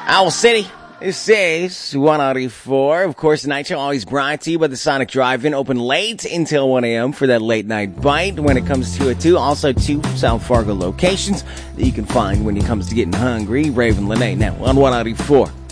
Owl City. This is 194. Of course, the night show always brought to you by the Sonic Drive-In. Open late until 1 a.m. for that late night bite when it comes to it, too. Also, 2 South Fargo locations that you can find when it comes to getting hungry. Raven Lene now on 194.